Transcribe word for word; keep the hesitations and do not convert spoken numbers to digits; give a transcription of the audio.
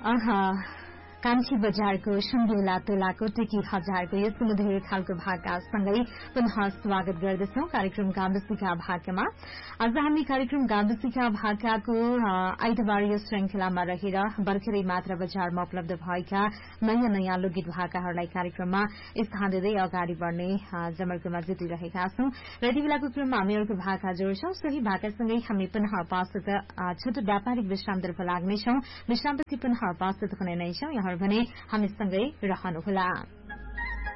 आहा कान्छी बजारको सम्बेला तोलाको टेकी हजारको यस्तो मधुर खालको भाका सँगै पुनः स्वागत गर्दछौं कार्यक्रम गाउँबस्तीका भाकामा। आज हामी कार्यक्रम गाउँबस्तीका भाकाको आइतबार यो श्रृंखलामा रहेर भर्खरै मात्र बजारमा उपलब्ध भएका नयाँ नयाँ लोकगीत भाकाहरूलाई कार्यक्रममा स्थान दिँदै अगाडि बढ़ने जमर्कोमा जुटिरहेका छौं र यति बेलाको क्रममा हामी अर्को भाका जोड्छौं। सोही भाकासँगै हामी पुनः उपस्थित छोटो व्यापारिक विश्रामतर्फ लाग्नेछौं। विश्रामपछि पुनः उपस्थित हुने नै छौं। भने हामीसँगै रहनुहोला।